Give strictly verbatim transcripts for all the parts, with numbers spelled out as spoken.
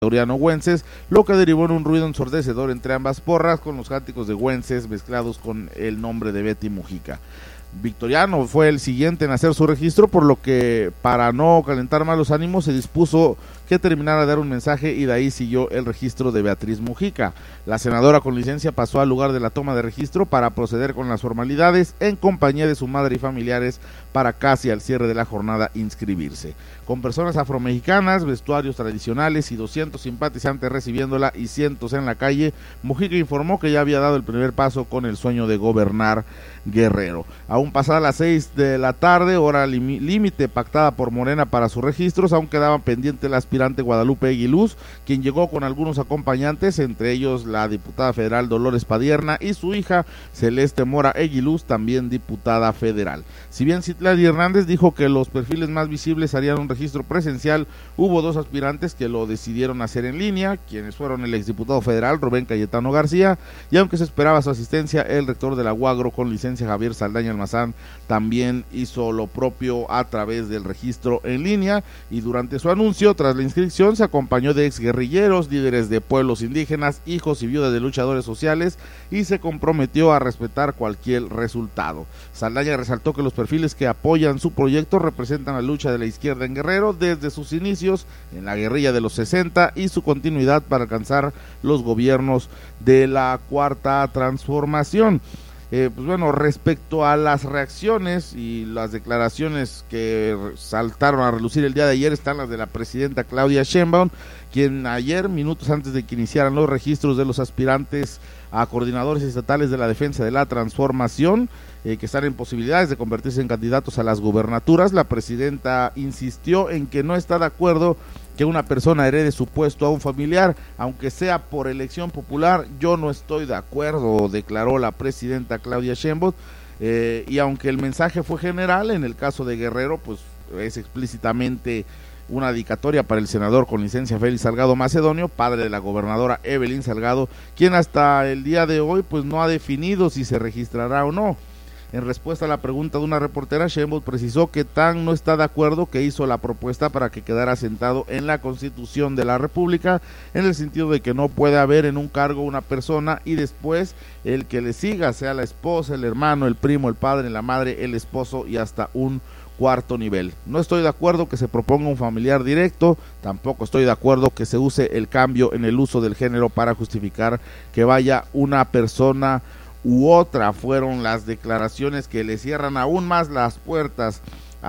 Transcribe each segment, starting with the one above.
Laureano Güences, lo que derivó en un ruido ensordecedor entre ambas porras, con los cánticos de Güences mezclados con el nombre de Betty Mujica. Victoriano fue el siguiente en hacer su registro, por lo que, para no calentar más los ánimos, se dispuso que terminara de dar un mensaje y de ahí siguió el registro de Beatriz Mujica. La senadora con licencia pasó al lugar de la toma de registro para proceder con las formalidades en compañía de su madre y familiares para casi al cierre de la jornada inscribirse. Con personas afromexicanas, vestuarios tradicionales y doscientos simpatizantes recibiéndola y cientos en la calle, Mujica informó que ya había dado el primer paso con el sueño de gobernar Guerrero. Aún pasadas las seis de la tarde, hora límite pactada por Morena para sus registros, aún quedaba pendiente el aspirante Guadalupe Aguiluz, quien llegó con algunos acompañantes, entre ellos la diputada federal Dolores Padierna y su hija Celeste Mora Aguiluz, también diputada federal. Si bien Citlali Hernández dijo que los perfiles más visibles harían un registro presencial, hubo dos aspirantes que lo decidieron hacer en línea, quienes fueron el exdiputado federal Rubén Cayetano García, y aunque se esperaba su asistencia, el rector de la UAGRO con licencia Javier Saldaña Almazán también hizo lo propio a través del registro en línea, y durante su anuncio tras la inscripción se acompañó de exguerrilleros, líderes de pueblos indígenas, hijos y viudas de luchadores sociales, y se comprometió a respetar cualquier resultado. Saldaña resaltó que los perfiles que apoyan su proyecto representan la lucha de la izquierda en Guerrero desde sus inicios en la guerrilla de los sesenta y su continuidad para alcanzar los gobiernos de la Cuarta Transformación. Eh, pues bueno, respecto a las reacciones y las declaraciones que saltaron a relucir el día de ayer, están las de la presidenta Claudia Sheinbaum, quien ayer, minutos antes de que iniciaran los registros de los aspirantes a coordinadores estatales de la defensa de la transformación, eh, que están en posibilidades de convertirse en candidatos a las gubernaturas, la presidenta insistió en que no está de acuerdo que una persona herede su puesto a un familiar, aunque sea por elección popular. Yo no estoy de acuerdo, declaró la presidenta Claudia Sheinbaum, eh, y aunque el mensaje fue general, en el caso de Guerrero, pues es explícitamente una dedicatoria para el senador con licencia Félix Salgado Macedonio, padre de la gobernadora Evelyn Salgado, quien hasta el día de hoy pues no ha definido si se registrará o no. En respuesta a la pregunta de una reportera, Sheinbaum precisó que Tan no está de acuerdo, que hizo la propuesta para que quedara sentado en la Constitución de la República, en el sentido de que no puede haber en un cargo una persona y después el que le siga, sea la esposa, el hermano, el primo, el padre, la madre, el esposo y hasta un cuarto nivel. No estoy de acuerdo que se proponga un familiar directo, tampoco estoy de acuerdo que se use el cambio en el uso del género para justificar que vaya una persona u otra. Fueron las declaraciones que le cierran aún más las puertas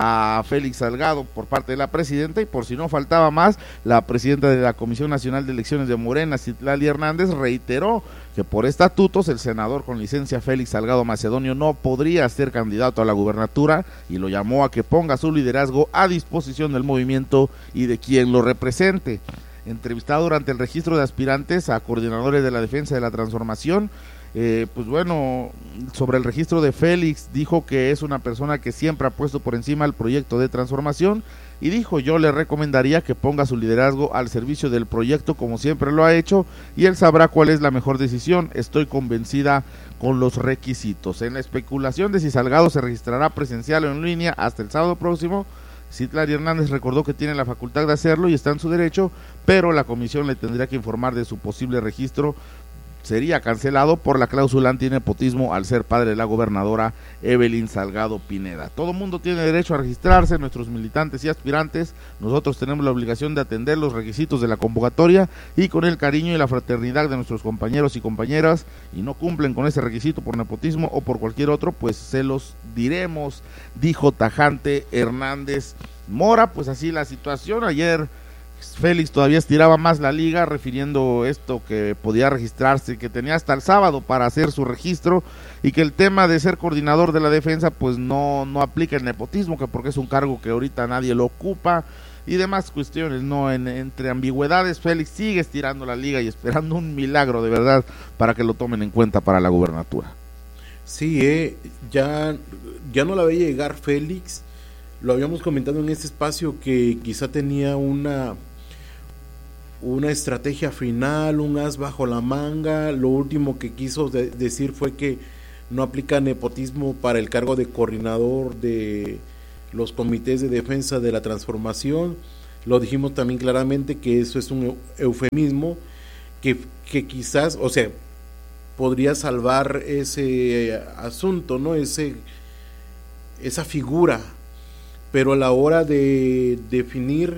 a Félix Salgado por parte de la presidenta, y por si no faltaba más, la presidenta de la Comisión Nacional de Elecciones de Morena, Citlali Hernández, reiteró que por estatutos el senador con licencia Félix Salgado Macedonio no podría ser candidato a la gubernatura, y lo llamó a que ponga su liderazgo a disposición del movimiento y de quien lo represente. Entrevistado durante el registro de aspirantes a coordinadores de la defensa de la transformación, Eh, pues bueno, sobre el registro de Félix, dijo que es una persona que siempre ha puesto por encima el proyecto de transformación, y dijo: yo le recomendaría que ponga su liderazgo al servicio del proyecto como siempre lo ha hecho, y él sabrá cuál es la mejor decisión. Estoy convencida con los requisitos. En la especulación de si Salgado se registrará presencial o en línea hasta el sábado próximo, Citlali Hernández recordó que tiene la facultad de hacerlo y está en su derecho, pero la comisión le tendría que informar de su posible registro. Sería cancelado por la cláusula antinepotismo al ser padre de la gobernadora Evelyn Salgado Pineda. Todo mundo tiene derecho a registrarse, nuestros militantes y aspirantes. Nosotros tenemos la obligación de atender los requisitos de la convocatoria y con el cariño y la fraternidad de nuestros compañeros y compañeras, y no cumplen con ese requisito por nepotismo o por cualquier otro, pues se los diremos, dijo tajante Hernández Mora. Pues así la situación. Ayer Félix todavía estiraba más la liga, refiriendo esto que podía registrarse, que tenía hasta el sábado para hacer su registro, y que el tema de ser coordinador de la defensa pues no, no aplica el nepotismo, que porque es un cargo que ahorita nadie lo ocupa, y demás cuestiones, ¿no? En, entre ambigüedades, Félix sigue estirando la liga y esperando un milagro de verdad para que lo tomen en cuenta para la gubernatura. Sí, eh, ya, ya no la veía llegar Félix. Lo habíamos comentado en este espacio que quizá tenía una una estrategia final, un as bajo la manga. Lo último que quiso de- decir fue que no aplica nepotismo para el cargo de coordinador de los comités de defensa de la transformación. lo dijimos también claramente que eso es un eufemismo que, que quizás, o sea, podría salvar ese asunto, ¿no? Ese, esa figura, pero a la hora de definir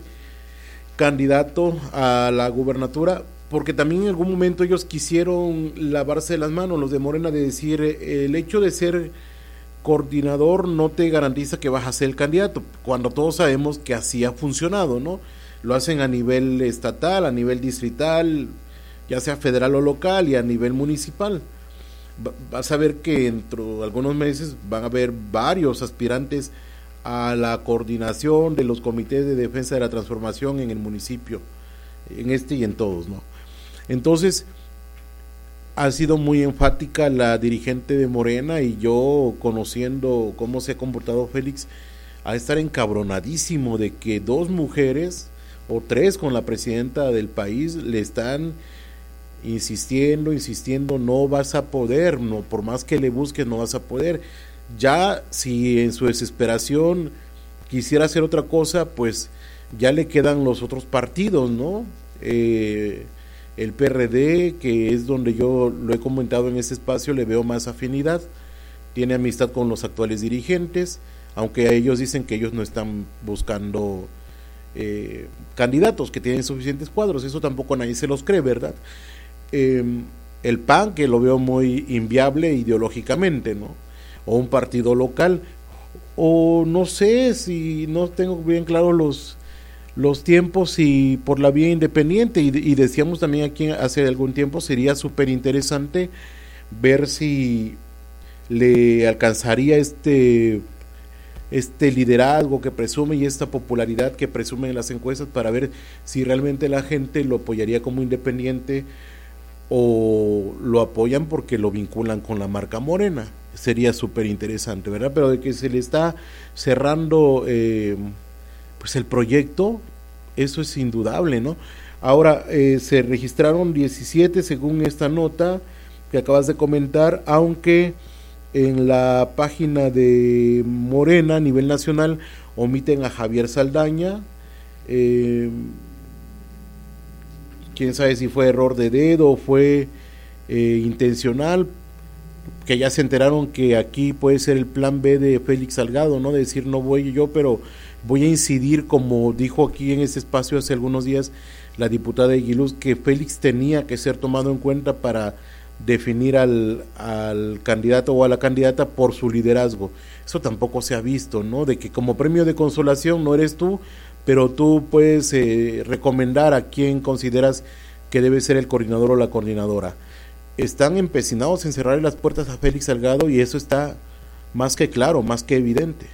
candidato a la gubernatura, porque también en algún momento ellos quisieron lavarse las manos, los de Morena, de decir, el hecho de ser coordinador no te garantiza que vas a ser el candidato, cuando todos sabemos que así ha funcionado, ¿no? Lo hacen a nivel estatal, a nivel distrital, ya sea federal o local, y a nivel municipal. Vas a ver que dentro de algunos meses van a haber varios aspirantes a la coordinación de los comités de defensa de la transformación en el municipio, en este y en todos, ¿no? Entonces, ha sido muy enfática la dirigente de Morena, y yo, conociendo cómo se ha comportado Félix, a estar encabronadísimo de que dos mujeres o tres con la presidenta del país le están insistiendo, insistiendo, no vas a poder, no, por más que le busques no vas a poder. Ya si en su desesperación quisiera hacer otra cosa, pues ya le quedan los otros partidos, ¿no? Eh, el P R D, que es donde yo lo he comentado en este espacio, le veo más afinidad, tiene amistad con los actuales dirigentes, aunque a ellos dicen que ellos no están buscando eh, candidatos, que tienen suficientes cuadros, eso tampoco nadie se los cree, ¿verdad? Eh, el P A N, que lo veo muy inviable ideológicamente, ¿no? O un partido local, o no sé si no tengo bien claro los los tiempos y por la vía independiente, y, y decíamos también aquí hace algún tiempo, sería súper interesante ver si le alcanzaría este este liderazgo que presume y esta popularidad que presume en las encuestas, para ver si realmente la gente lo apoyaría como independiente o lo apoyan porque lo vinculan con la marca Morena. Sería súper interesante, ¿verdad? Pero de que se le está cerrando eh, pues el proyecto, eso es indudable, ¿no? Ahora, eh, se registraron diecisiete según esta nota que acabas de comentar, aunque en la página de Morena a nivel nacional omiten a Javier Saldaña. eh, quién sabe si fue error de dedo o fue eh, intencional, que ya se enteraron que aquí puede ser el plan B de Félix Salgado, ¿no? De decir, no voy yo, pero voy a incidir, como dijo aquí en este espacio hace algunos días la diputada Aguiluz, que Félix tenía que ser tomado en cuenta para definir al, al candidato o a la candidata por su liderazgo. Eso tampoco se ha visto, ¿no? De que como premio de consolación no eres tú, pero tú puedes eh, recomendar a quien consideras que debe ser el coordinador o la coordinadora. Están empecinados en cerrar las puertas a Félix Salgado, y eso está más que claro, más que evidente.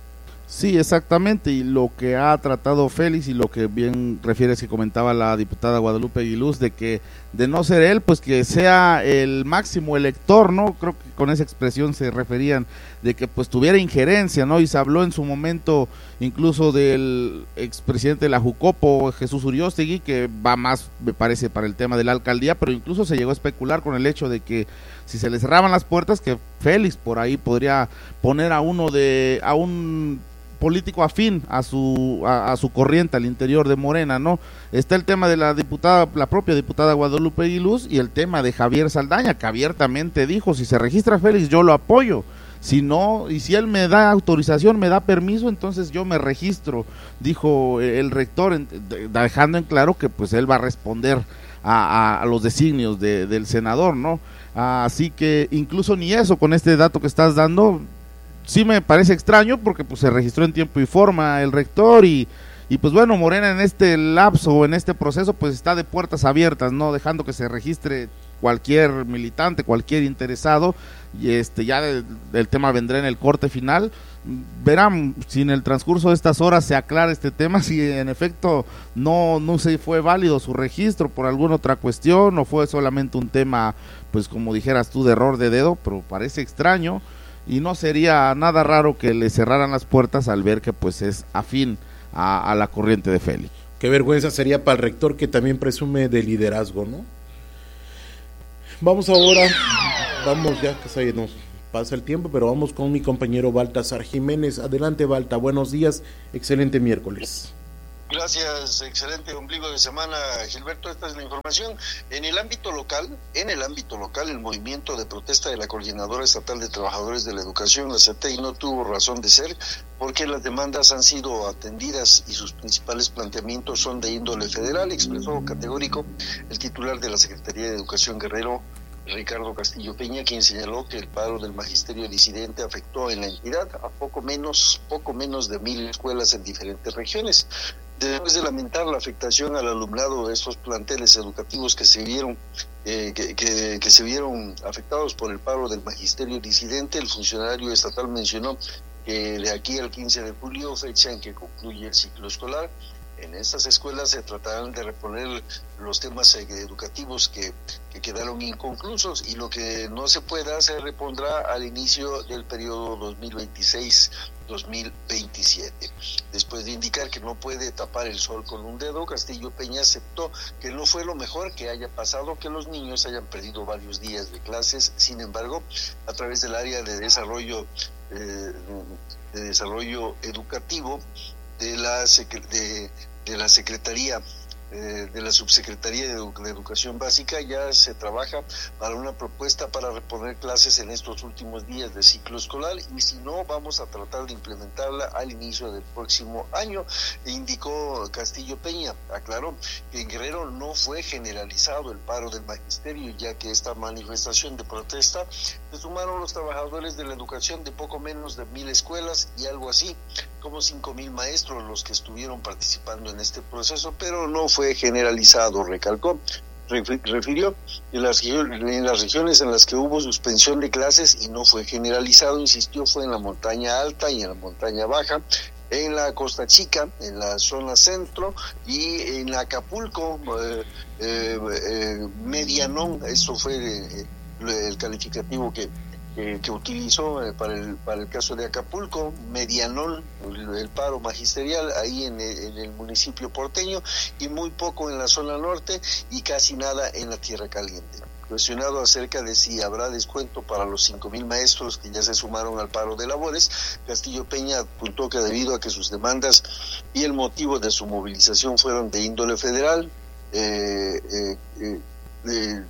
Sí, exactamente, y lo que ha tratado Félix, y lo que bien refieres que comentaba la diputada Guadalupe Aguiluz, de que de no ser él, pues que sea el máximo elector, ¿no? Creo que con esa expresión se referían, de que pues tuviera injerencia, ¿no? Y se habló en su momento incluso del expresidente de la Jucopo, Jesús Uriostegui, que va más, me parece, para el tema de la alcaldía, pero incluso se llegó a especular con el hecho de que si se le cerraban las puertas, que Félix por ahí podría poner a uno de, a un político afín a su a, a su corriente al interior de Morena, ¿no? Está el tema de la diputada, la propia diputada Guadalupe Aguiluz, y el tema de Javier Saldaña, que abiertamente dijo, si se registra Félix yo lo apoyo, si no, y si él me da autorización, me da permiso, entonces yo me registro, dijo el rector, dejando en claro que pues él va a responder a, a, a los designios de, del senador, ¿no? Así que incluso ni eso, con este dato que estás dando, sí me parece extraño, porque pues se registró en tiempo y forma el rector, y, y pues bueno, Morena en este lapso, en este proceso, pues está de puertas abiertas, no dejando que se registre cualquier militante, cualquier interesado, y este ya el, el tema vendrá en el corte final. Verán si en el transcurso de estas horas se aclara este tema, si en efecto no, no se fue válido su registro por alguna otra cuestión, o fue solamente un tema, pues como dijeras tú, de error de dedo, pero parece extraño, y no sería nada raro que le cerraran las puertas al ver que pues es afín a, a la corriente de Félix. Qué vergüenza sería para el rector, que también presume de liderazgo, ¿no? Vamos ahora, vamos ya que se nos pasa el tiempo, pero vamos con mi compañero Baltasar Jiménez. Adelante, Balta, buenos días, excelente miércoles. Gracias, excelente ombligo de semana, Gilberto. Esta es la información. En el ámbito local, en el ámbito local, el movimiento de protesta de la Coordinadora Estatal de Trabajadores de la Educación, la C E T E I, no tuvo razón de ser, porque las demandas han sido atendidas y sus principales planteamientos son de índole federal, expresó categórico el titular de la Secretaría de Educación Guerrero, Ricardo Castillo Peña, quien señaló que el paro del magisterio disidente afectó en la entidad a poco menos, poco menos de mil escuelas en diferentes regiones. Después de lamentar la afectación al alumnado de estos planteles educativos que se vieron eh, que, que, que se vieron afectados por el paro del magisterio disidente, el funcionario estatal mencionó que de aquí al quince de julio, fecha en que concluye el ciclo escolar, en estas escuelas se tratarán de reponer los temas educativos que, que quedaron inconclusos, y lo que no se pueda se repondrá al inicio del periodo dos mil veintiséis dos mil veintisiete. Después de indicar que no puede tapar el sol con un dedo, Castillo Peña aceptó que no fue lo mejor que haya pasado que los niños hayan perdido varios días de clases. Sin embargo, a través del área de desarrollo eh, de desarrollo educativo de la de, de la Secretaría eh, de la Subsecretaría de, Edu- de Educación Básica, ya se trabaja para una propuesta para reponer clases en estos últimos días de ciclo escolar, y si no, vamos a tratar de implementarla al inicio del próximo año, indicó Castillo Peña. Aclaró que en Guerrero no fue generalizado el paro del magisterio, ya que esta manifestación de protesta se sumaron los trabajadores de la educación de poco menos de mil escuelas y algo así como cinco mil maestros los que estuvieron participando en este proceso, pero no fue generalizado, recalcó. Refirió que las, en las regiones en las que hubo suspensión de clases y no fue generalizado, insistió, fue en la montaña alta y en la montaña baja, en la Costa Chica, en la zona centro y en Acapulco, eh, eh, eh, Medianón. Eso fue eh, el calificativo que Eh, que utilizó eh, para el para el caso de Acapulco, Medianón, el, el paro magisterial ahí en el, en el municipio porteño, y muy poco en la zona norte y casi nada en la Tierra Caliente. Cuestionado acerca de si habrá descuento para los cinco mil maestros que ya se sumaron al paro de labores, Castillo Peña apuntó que debido a que sus demandas y el motivo de su movilización fueron de índole federal, eh, eh, eh, eh,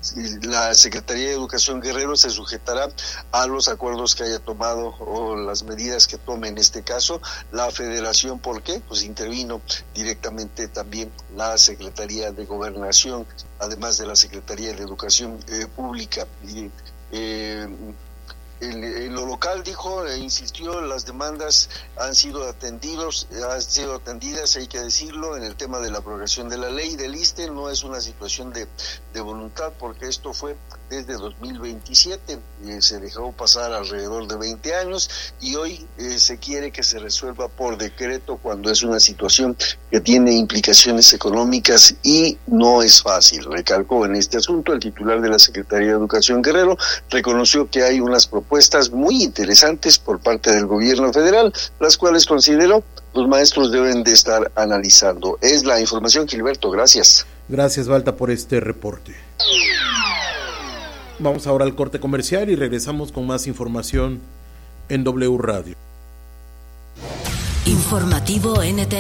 la Secretaría de Educación Guerrero se sujetará a los acuerdos que haya tomado o las medidas que tome en este caso la Federación. ¿Por qué? Pues intervino directamente también la Secretaría de Gobernación, además de la Secretaría de Educación eh, Pública. Y, eh, En, en lo local, dijo, e insistió, las demandas han sido atendidos, han sido atendidas, hay que decirlo, en el tema de la abrogación de la ley del I S S S T E. No es una situación de, de voluntad, porque esto fue desde dos mil veintisiete, eh, se dejó pasar alrededor de veinte años, y hoy eh, se quiere que se resuelva por decreto, cuando es una situación que tiene implicaciones económicas y no es fácil. Recalcó en este asunto el titular de la Secretaría de Educación Guerrero, reconoció que hay unas propuestas propuestas muy interesantes por parte del gobierno federal, las cuales consideró los maestros deben de estar analizando. Es la información, Gilberto, gracias. Gracias, Balta, por este reporte. Vamos ahora al corte comercial y regresamos con más información en W Radio. Informativo N T